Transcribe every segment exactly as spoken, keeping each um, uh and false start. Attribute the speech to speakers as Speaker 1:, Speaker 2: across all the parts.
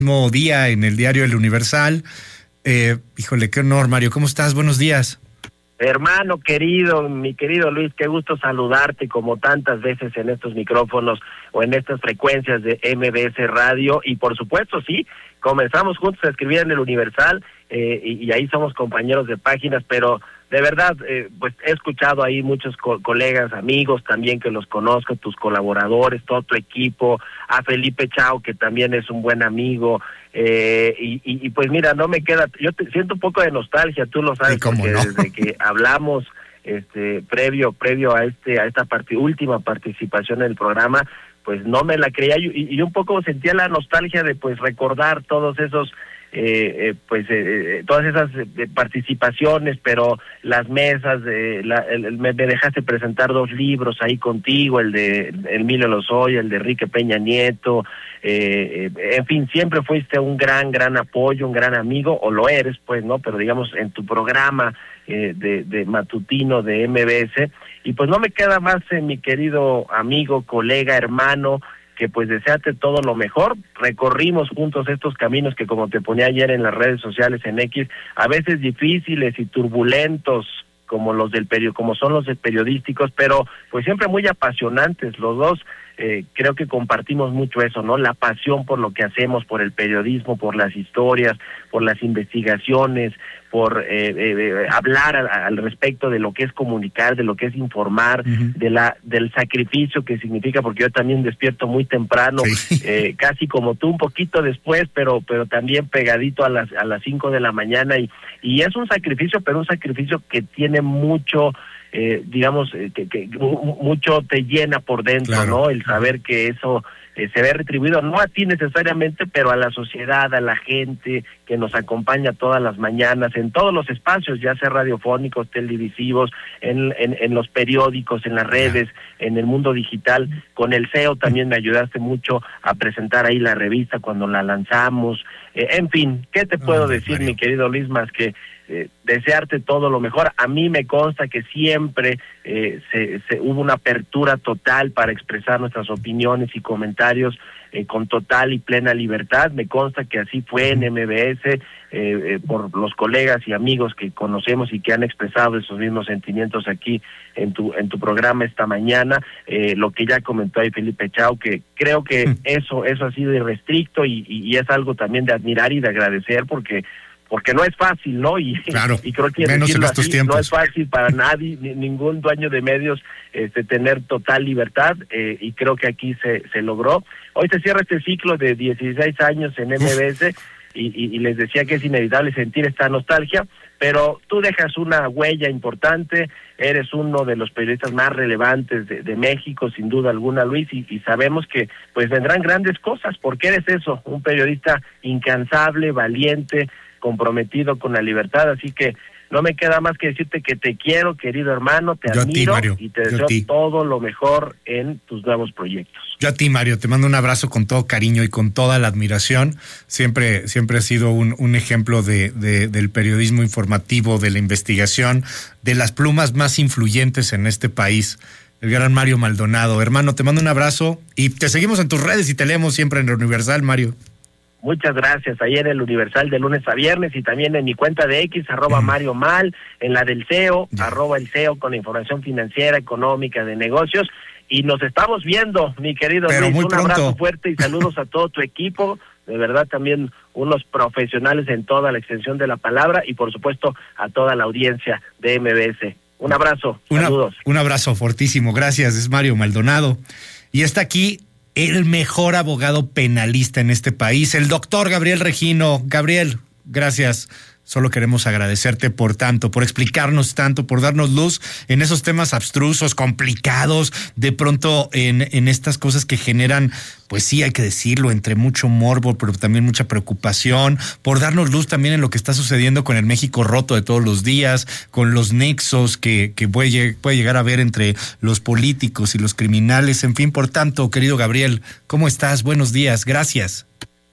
Speaker 1: Mismo día en el diario El Universal. Eh, híjole, qué honor, Mario. ¿Cómo estás? Buenos días.
Speaker 2: Hermano querido, mi querido Luis, qué gusto saludarte como tantas veces en estos micrófonos o en estas frecuencias de M B S Radio. Y por supuesto, sí, comenzamos juntos a escribir en El Universal eh, y, y ahí somos compañeros de páginas, pero de verdad, eh, pues he escuchado ahí muchos co- colegas, amigos también que los conozco, tus colaboradores, todo tu equipo, a Felipe Chao, que también es un buen amigo, eh, y, y, y pues mira, no me queda, yo te siento un poco de nostalgia, tú lo sabes, porque
Speaker 1: no?
Speaker 2: desde que hablamos este previo previo a este a esta part- última participación en el programa, pues no me la creía y, y un poco sentía la nostalgia de pues recordar todos esos Eh, eh, pues eh, eh, todas esas eh, participaciones, pero las mesas, eh, la, el, el, me dejaste presentar dos libros ahí contigo, el de Emilio Lozoya, el de Enrique Peña Nieto, eh, eh, en fin, siempre fuiste un gran, gran apoyo, un gran amigo, o lo eres, pues, ¿no? Pero digamos, en tu programa eh, de, de matutino de M B S, y pues no me queda más, eh, mi querido amigo, colega, hermano, que pues desearte todo lo mejor. Recorrimos juntos estos caminos que, como te ponía ayer en las redes sociales en X, a veces difíciles y turbulentos como los del period como son los de periodísticos, pero pues siempre muy apasionantes los dos. Eh, creo que compartimos mucho eso, ¿no? La pasión por lo que hacemos, por el periodismo, por las historias, por las investigaciones, por eh, eh, hablar al, al respecto de lo que es comunicar, de lo que es informar, uh-huh. de la del sacrificio que significa, porque yo también despierto muy temprano, sí. eh, casi como tú, un poquito después, pero pero también pegadito a las a las cinco de la mañana, y y es un sacrificio, pero un sacrificio que tiene mucho, eh, digamos, eh, que, que mucho te llena por dentro, claro. ¿no? El saber que eso eh, se ve retribuido, no a ti necesariamente, pero a la sociedad, a la gente que nos acompaña todas las mañanas, en todos los espacios, ya sea radiofónicos, televisivos, en, en, en los periódicos, en las redes, en el mundo digital. Con el C E O también me ayudaste mucho a presentar ahí la revista cuando la lanzamos. Eh, en fin, ¿qué te puedo oh, decir, Mario? Mi querido Luis, más que eh, desearte todo lo mejor? A mí me consta que siempre eh, se, se hubo una apertura total para expresar nuestras opiniones y comentarios eh, con total y plena libertad. Me consta que así fue en M B S, eh, eh, por los colegas y amigos que conocemos y que han expresado esos mismos sentimientos aquí en tu en tu programa esta mañana. Eh, lo que ya comentó ahí Felipe Chao, que creo que eso eso ha sido irrestricto y, y, y es algo también de admirar y de agradecer, porque porque no es fácil, ¿no? Y,
Speaker 1: claro,
Speaker 2: y creo que
Speaker 1: menos en estos
Speaker 2: así,
Speaker 1: tiempos.
Speaker 2: No es fácil para nadie, ni, ningún dueño de medios, este, tener total libertad, eh, y creo que aquí se se logró. Hoy se cierra este ciclo de dieciséis años en M B S, y, y, y les decía que es inevitable sentir esta nostalgia, pero tú dejas una huella importante, eres uno de los periodistas más relevantes de, de México, sin duda alguna, Luis, y, y sabemos que pues vendrán grandes cosas, porque eres eso, un periodista incansable, valiente, comprometido con la libertad, así que no me queda más que decirte que te quiero, querido hermano, te
Speaker 1: Yo
Speaker 2: admiro
Speaker 1: a ti, Mario.
Speaker 2: y te
Speaker 1: Yo
Speaker 2: deseo
Speaker 1: a ti.
Speaker 2: todo lo mejor en tus nuevos proyectos.
Speaker 1: Yo a ti, Mario, te mando un abrazo con todo cariño y con toda la admiración. Siempre, siempre has sido un, un ejemplo de, de, del periodismo informativo, de la investigación, de las plumas más influyentes en este país. El gran Mario Maldonado. Hermano, te mando un abrazo y te seguimos en tus redes y te leemos siempre en el Universal, Mario.
Speaker 2: Muchas gracias, ahí en el Universal de lunes a viernes, y también en mi cuenta de X, arroba mm. Mario Mal, en la del C E O, yeah. arroba el C E O, con información financiera, económica, de negocios, y nos estamos viendo, mi querido
Speaker 1: Pero
Speaker 2: Luis,
Speaker 1: muy
Speaker 2: un
Speaker 1: pronto.
Speaker 2: Abrazo fuerte y saludos a todo tu equipo, de verdad también unos profesionales en toda la extensión de la palabra, y por supuesto a toda la audiencia de M B S. Un abrazo,
Speaker 1: Una,
Speaker 2: saludos.
Speaker 1: Un abrazo fortísimo, gracias, es Mario Maldonado, y está aquí el mejor abogado penalista en este país, el doctor Gabriel Regino. Gabriel, gracias. Solo queremos agradecerte por tanto, por explicarnos tanto, por darnos luz en esos temas abstrusos, complicados, de pronto en, en estas cosas que generan, pues sí, hay que decirlo, entre mucho morbo, pero también mucha preocupación, por darnos luz también en lo que está sucediendo con el México roto de todos los días, con los nexos que, que puede, puede llegar a haber entre los políticos y los criminales. En fin, por tanto, querido Gabriel, ¿cómo estás? Buenos días, gracias.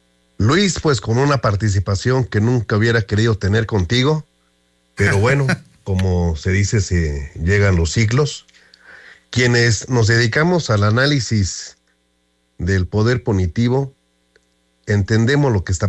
Speaker 3: Luis, pues con una participación que nunca hubiera querido tener contigo, pero bueno, como se dice, se llegan los ciclos. Quienes nos dedicamos al análisis del poder punitivo, entendemos lo que está